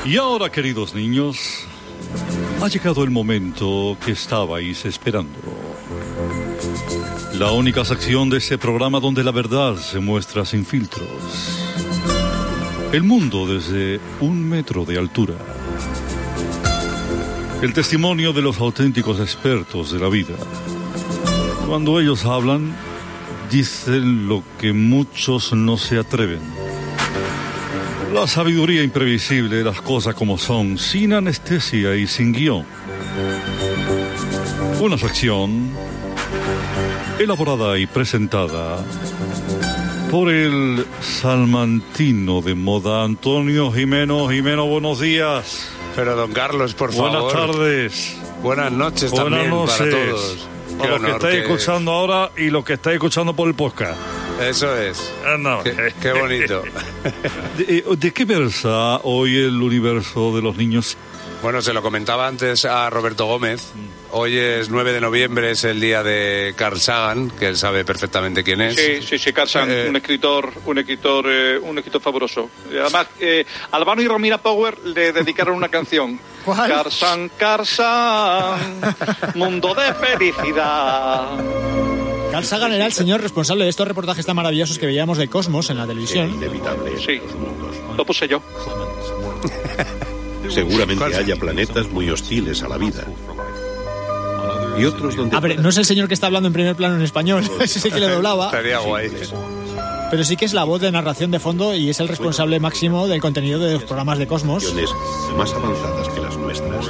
Y ahora, queridos niños, ha llegado el momento que estabais esperando. La única sección de este programa donde la verdad se muestra sin filtros. El mundo desde 1 metro de altura. El testimonio de los auténticos expertos de la vida. Cuando ellos hablan, dicen lo que muchos no se atreven. La sabiduría imprevisible de las cosas como son, sin anestesia y sin guión. Una sección elaborada y presentada por el salmantino de moda Antonio Jimeno. Jimeno, buenos días. Pero don Carlos, por favor. Buenas tardes. Buenas noches también para todos. A los que estáis escuchando ahora y los que estáis escuchando por el podcast. Eso es. No. Qué bonito. ¿De qué versa hoy el universo de los niños? Bueno, se lo comentaba antes a Roberto Gómez. Hoy es 9 de noviembre, es el día de Carl Sagan, que él sabe perfectamente quién es. Sí, Carl Sagan, un escritor fabuloso. Además, Albano y Romina Power le dedicaron una canción. ¿Cuál? Carl Sagan, mundo de felicidad. Carl Sagan era el señor responsable de estos reportajes tan maravillosos que veíamos de Cosmos en la televisión. Sí, lo puse yo. Seguramente haya planetas muy hostiles a la vida. Y otros donde... A ver, no es el señor que está hablando en primer plano en español, ese sí que le doblaba. Estaría guay. Pero sí que es la voz de narración de fondo y es el responsable máximo del contenido de los programas de Cosmos. Más avanzadas que las nuestras.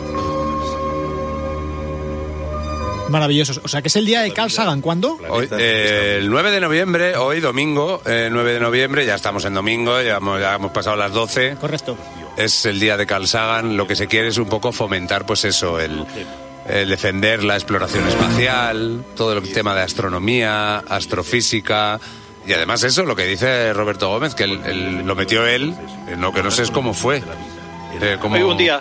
Maravillosos. O sea, que es el día de Carl Sagan. ¿Cuándo? Hoy, el 9 de noviembre, hoy domingo, 9 de noviembre, ya estamos en domingo, ya hemos pasado las 12. Correcto. Es el día de Carl Sagan. Lo que se quiere es un poco fomentar, pues eso, el defender la exploración espacial, todo el tema de astronomía, astrofísica, y además eso, lo que dice Roberto Gómez, que lo metió él, lo que no sé es cómo fue. Un día,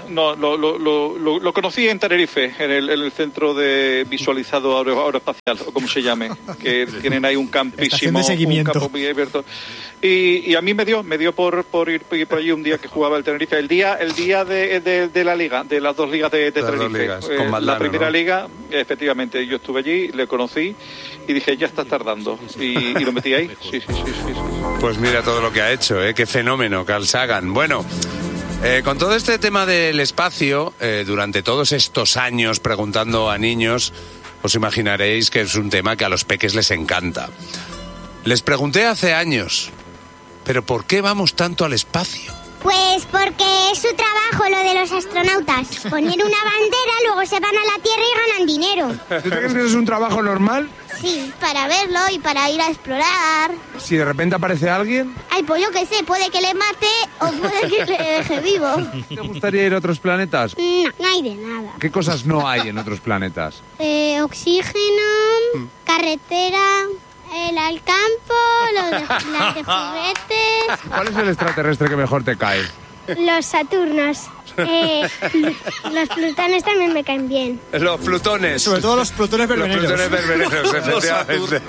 lo conocí en Tenerife, en el centro de visualizado aeroespacial, o como se llame, que tienen ahí un campísimo, de seguimiento. un campo muy abierto. Y a mí me dio por ir por allí un día que jugaba el Tenerife, el día de la liga, de las 2 ligas de Tenerife. Ligas, con Maldano, la primera, ¿no? liga, efectivamente, yo estuve allí, le conocí y dije, ya estás tardando, y lo metí ahí. Sí. Pues mira todo lo que ha hecho, qué fenómeno, Carl Sagan. Bueno, con todo este tema del espacio, durante todos estos años preguntando a niños, os imaginaréis que es un tema que a los peques les encanta. Les pregunté hace años, ¿pero por qué vamos tanto al espacio? Pues porque es su trabajo lo de los astronautas. Poner una bandera, luego se van a la Tierra y ganan dinero. ¿Tú crees que eso es un trabajo normal? Sí, para verlo y para ir a explorar. Si de repente aparece alguien, Ay, pues yo qué sé, puede que le mate o puede que le deje vivo. ¿te gustaría ir a otros planetas? No hay de nada. ¿Qué cosas no hay en otros planetas? Oxígeno, carretera, al campo, las de juguetes. ¿Cuál es el extraterrestre que mejor te cae? Los Saturnos. Los Plutones también me caen bien. Los plutones. Sobre todo los plutones berbeneros. Los plutones berbeneros, efectivamente.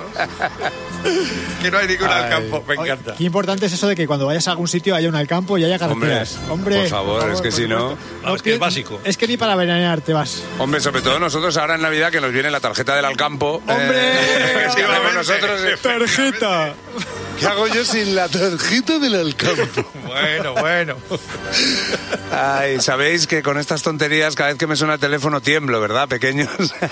Que no hay ninguno al campo, me encanta. Qué importante es eso de que cuando vayas a algún sitio haya un al campo y haya carreteras. Hombre, por favor, es que si no... Es que es básico. Es que ni para veranear te vas. Hombre, sobre todo nosotros ahora en Navidad que nos viene la tarjeta del Alcampo. ¡Hombre! Es que vamos nosotros... ¡Tarjeta! ¿Qué hago yo sin la tarjeta del Alcampo? Bueno. Ay, sabéis que con estas tonterías cada vez que me suena el teléfono tiemblo, ¿verdad, pequeños?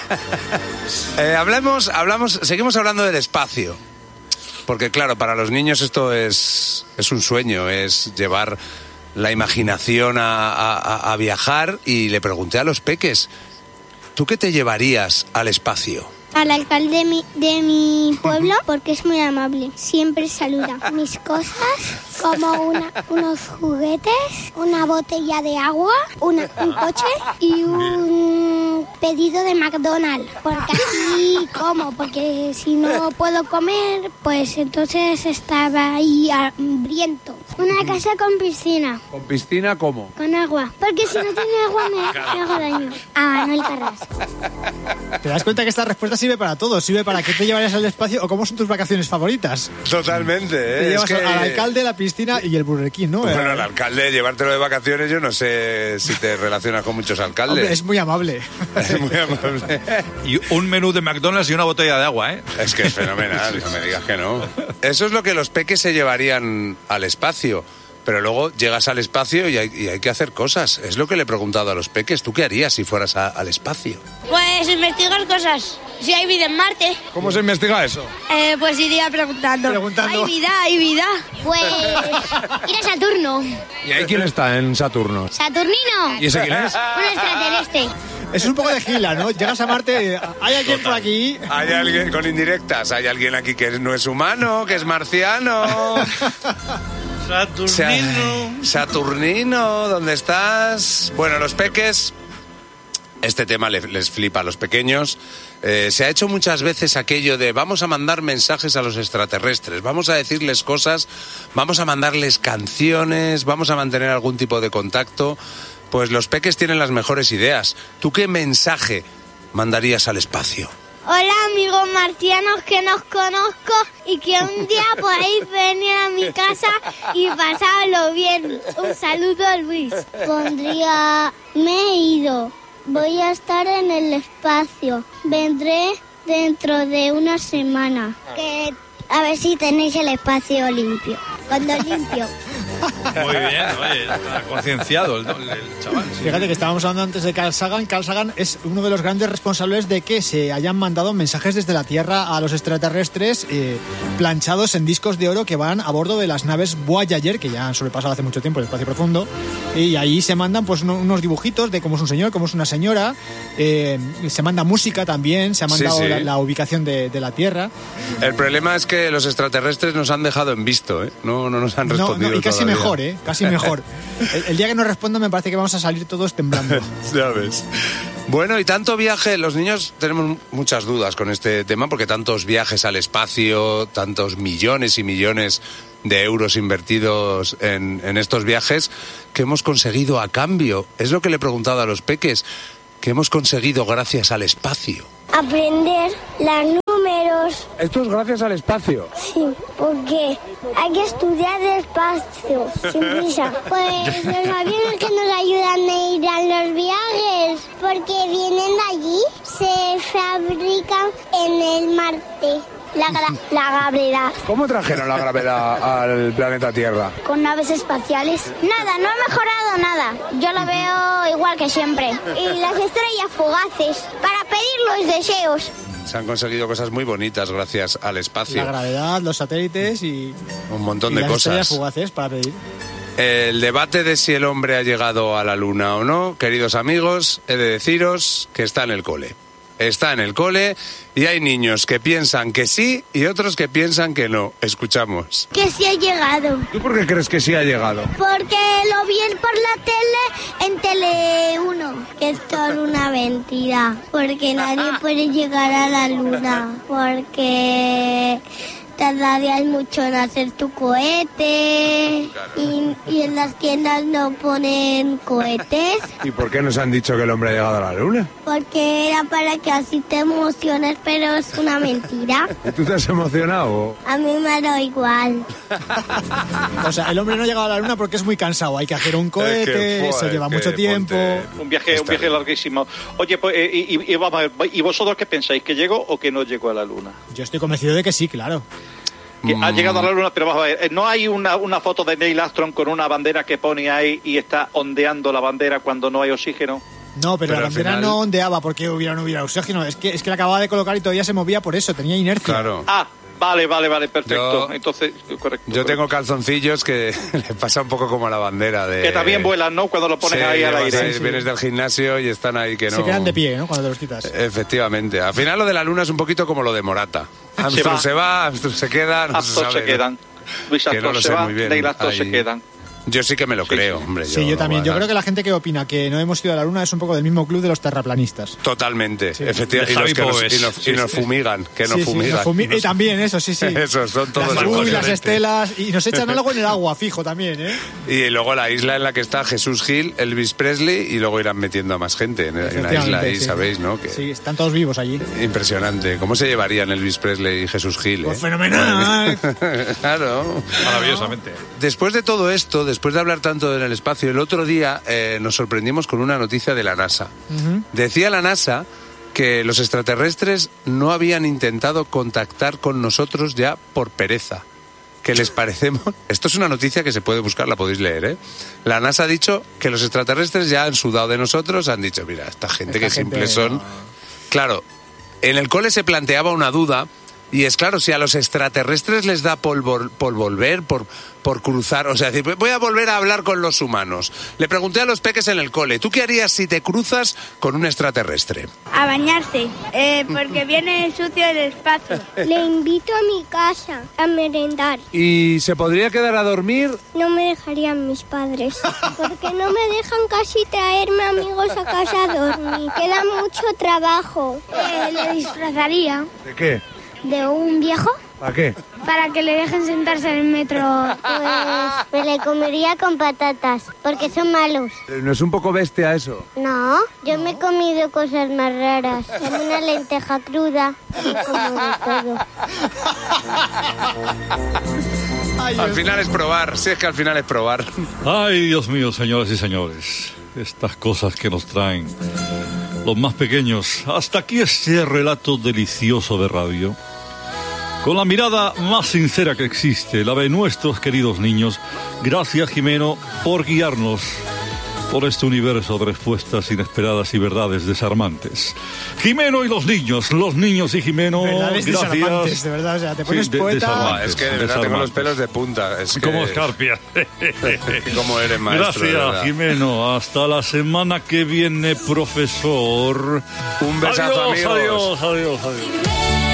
Seguimos hablando del espacio. Porque claro, para los niños esto es un sueño, es llevar la imaginación a viajar, y le pregunté a los peques, ¿tú qué te llevarías al espacio? Al alcalde de mi pueblo, porque es muy amable. Siempre saluda. Mis cosas, como unos juguetes, una botella de agua, un coche y un pedido de McDonald's. Porque así como, porque si no puedo comer, pues entonces estaba ahí hambriento. Una casa con piscina. ¿Con piscina cómo? Con agua. Porque si no tiene agua me hago daño. Ah, no el Carrasco. ¿Te das cuenta que esta respuesta sirve para todo? Sirve para qué te llevarías al espacio o cómo son tus vacaciones favoritas. Totalmente, ¿eh? Te llevas al alcalde, la piscina y el Burger King, ¿no? Bueno, el alcalde, llevártelo de vacaciones, yo no sé si te relacionas con muchos alcaldes. Hombre, es muy amable. Es muy amable. Y un menú de McDonald's y una botella de agua, ¿eh? Es que es fenomenal, no me digas que no. Eso es lo que los peques se llevarían al espacio. Pero luego llegas al espacio y hay que hacer cosas. Es lo que le he preguntado a los peques. ¿Tú qué harías si fueras al espacio? Pues investigar cosas. Si hay vida en Marte. ¿Cómo se investiga eso? Pues iría preguntando. Hay vida. Pues ir a Saturno. ¿Y ahí quién está en Saturno? ¿Saturnino? ¿Y ese quién es? Un extraterrestre. Es un poco de gila, ¿no? Llegas a Marte, ¿hay alguien por aquí? Hay alguien con indirectas. Hay alguien aquí que no es humano, que es marciano. Saturnino, ¿dónde estás? Bueno, los peques, este tema les flipa a los pequeños. Se ha hecho muchas veces aquello de vamos a mandar mensajes a los extraterrestres, vamos a decirles cosas, vamos a mandarles canciones, vamos a mantener algún tipo de contacto. Pues los peques tienen las mejores ideas. ¿Tú qué mensaje mandarías al espacio? Hola amigos marcianos que nos conozco y que un día podéis venir a mi casa y pasarlo bien. Un saludo, Luis. Pondría, me he ido, voy a estar en el espacio, vendré dentro de una semana. Que a ver si tenéis el espacio limpio, cuando limpio. Muy bien, oye, está concienciado el chaval. Sí. Fíjate que estábamos hablando antes de Carl Sagan. Carl Sagan es uno de los grandes responsables de que se hayan mandado mensajes desde la Tierra a los extraterrestres planchados en discos de oro que van a bordo de las naves Voyager, que ya han sobrepasado hace mucho tiempo el espacio profundo, y ahí se mandan pues unos dibujitos de cómo es un señor, cómo es una señora, se manda música también, se ha mandado Sí. la ubicación de la Tierra. El problema es que los extraterrestres nos han dejado en visto, ¿eh? No nos han respondido y casi todavía. mejor, casi mejor. El día que nos respondan me parece que vamos a salir todos temblando. Ya ves. Bueno, y tanto viaje, los niños tenemos muchas dudas con este tema porque tantos viajes al espacio, tantos millones y millones de euros invertidos en estos viajes, ¿qué hemos conseguido a cambio? Es lo que le he preguntado a los peques. ¿Qué hemos conseguido gracias al espacio? Aprender los números. Esto es gracias al espacio. Sí, porque hay que estudiar despacio, sin prisa. Pues los aviones que nos ayudan a ir a los viajes, porque vienen de allí, se fabrican en el Marte. La gravedad. ¿Cómo trajeron la gravedad al planeta Tierra? Con naves espaciales. Nada, no ha mejorado nada. Yo lo veo igual que siempre. Y las estrellas fugaces, para pedir los deseos. Se han conseguido cosas muy bonitas gracias al espacio. La gravedad, los satélites y un montón de las estrellas cosas. fugaces para pedir. El debate de si el hombre ha llegado a la luna o no, queridos amigos, he de deciros que está en el cole. Está en el cole y hay niños que piensan que sí y otros que piensan que no. Escuchamos. Que sí ha llegado. ¿Tú por qué crees que sí ha llegado? Porque lo vi por la tele en Tele 1. Que es toda una mentira. Porque nadie puede llegar a la luna. Porque tardarías mucho en hacer tu cohete. Y en las tiendas no ponen cohetes. ¿Y por qué nos han dicho que el hombre ha llegado a la luna? Porque era para que así te emociones, pero es una mentira. ¿Y tú te has emocionado? A mí me da igual. O sea, el hombre no ha llegado a la luna porque es muy cansado. Hay que hacer un cohete, se lleva mucho tiempo. Un viaje larguísimo. Oye, pues, y vamos a ver, ¿y vosotros qué pensáis? ¿Que llegó o que no llegó a la luna? Yo estoy convencido de que sí, claro. Que ha llegado a la luna, pero vamos a ver, ¿no hay una foto de Neil Armstrong con una bandera que pone ahí y está ondeando la bandera cuando no hay oxígeno? No, pero la bandera final no ondeaba porque no hubiera oxígeno. Es que la acababa de colocar y todavía se movía por eso, tenía inercia. Claro. Ah, vale, perfecto. Entonces, correcto. Yo tengo calzoncillos que le pasa un poco como a la bandera de... Que también vuelan, ¿no? Cuando lo pones Sí, ahí al llevas aire. ahí, vienes del gimnasio y están ahí que no... Se quedan de pie, ¿no? Cuando te los quitas. Efectivamente. Al final lo de la luna es un poquito como lo de Morata. Armstrong se va, Armstrong se queda, no se Armstrong sabe, se quedan. Luis Que no Armstrong lo se sé va, muy bien. Neil Armstrong Ahí. se quedan. Yo sí que me lo creo, hombre. Sí, yo también. Yo creo que la gente que opina que no hemos ido a la Luna es un poco del mismo club de los terraplanistas. Totalmente, efectivamente. Y nos fumigan, que nos fumigan. Y también eso, sí. Esos son todos las estelas, y nos echan algo en el agua, fijo también, ¿eh? Y luego la isla en la que está Jesús Gil, Elvis Presley, y luego irán metiendo a más gente en la isla ahí, ¿sabéis, no? Que sí, están todos vivos allí. Impresionante. ¿Cómo se llevarían Elvis Presley y Jesús Gil? Pues fenomenal. Claro. Maravillosamente. Después de todo esto, después de hablar tanto en el espacio, el otro día nos sorprendimos con una noticia de la NASA. Decía la NASA que los extraterrestres no habían intentado contactar con nosotros ya por pereza. Que les parecemos... Esto es una noticia que se puede buscar, la podéis leer, ¿eh? La NASA ha dicho que los extraterrestres ya han sudado de nosotros, han dicho, mira, esta gente simples son... No. Claro, en el cole se planteaba una duda, y es claro, si a los extraterrestres les da por volver, por cruzar, o sea, decir, voy a volver a hablar con los humanos. Le pregunté a los peques en el cole, ¿tú qué harías si te cruzas con un extraterrestre? A bañarse, porque viene sucio el espacio. Le invito a mi casa a merendar. ¿Y se podría quedar a dormir? No me dejarían mis padres, porque no me dejan casi traerme amigos a casa a dormir. Queda mucho trabajo. Le disfrazaría. ¿De qué? ¿De un viejo? ¿Para qué? Para que le dejen sentarse en el metro. Pues me le comería con patatas, porque son malos. ¿No es un poco bestia eso? No, yo me he comido cosas más raras. Como una lenteja cruda, como de todo. Al final es probar, si es que al final es probar. Ay, Dios mío, señoras y señores, estas cosas que nos traen los más pequeños. Hasta aquí este relato delicioso de radio. Con la mirada más sincera que existe, la de nuestros queridos niños. Gracias, Jimeno, por guiarnos por este universo de respuestas inesperadas y verdades desarmantes. Jimeno y los niños y Jimeno, verdades gracias. Desarmantes, de verdad, o sea, te pones poeta. Es que de verdad tengo los pelos de punta. Es que... Como escarpia. Como eres, maestro. Gracias, Jimeno. Hasta la semana que viene, profesor. Un besazo, amigos. Adiós.